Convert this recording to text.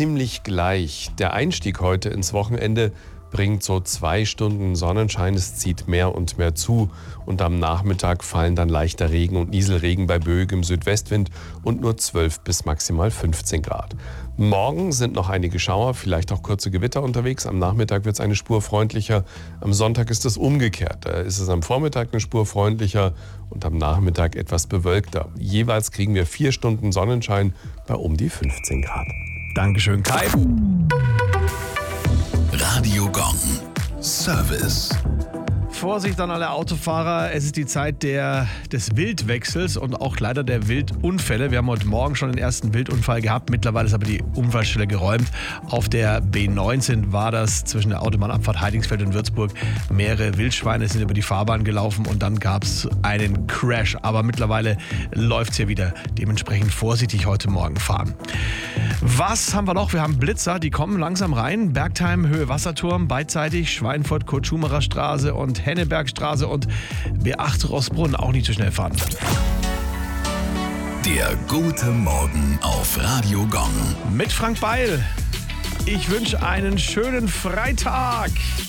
ziemlich gleich. Der Einstieg heute ins Wochenende bringt so 2 Stunden Sonnenschein. Es zieht mehr und mehr zu. Und am Nachmittag fallen dann leichter Regen und Nieselregen bei böigem Südwestwind und nur 12 bis maximal 15 Grad. Morgen sind noch einige Schauer, vielleicht auch kurze Gewitter unterwegs. Am Nachmittag wird es eine Spur freundlicher. Am Sonntag ist es umgekehrt. Da ist es am Vormittag eine Spur freundlicher und am Nachmittag etwas bewölkter. Jeweils kriegen wir 4 Stunden Sonnenschein bei um die 15 Grad. Dankeschön, Kai. Radio Gong. Service. Vorsicht an alle Autofahrer, es ist die Zeit des Wildwechsels und auch leider der Wildunfälle. Wir haben heute Morgen schon den ersten Wildunfall gehabt, mittlerweile ist aber die Unfallstelle geräumt. Auf der B19 war das zwischen der Autobahnabfahrt Heidingsfeld und Würzburg. Mehrere Wildschweine sind über die Fahrbahn gelaufen und dann gab es einen Crash. Aber mittlerweile läuft es hier wieder. Dementsprechend vorsichtig heute Morgen fahren. Was haben wir noch? Wir haben Blitzer, die kommen langsam rein. Bergheim, Höhe Wasserturm, beidseitig, Schweinfurt, Kurt-Schumacher Straße und Hennebergstraße und B8 Rossbrunn, auch nicht zu schnell fahren. Der gute Morgen auf Radio Gong. Mit Frank Beil. Ich wünsche einen schönen Freitag.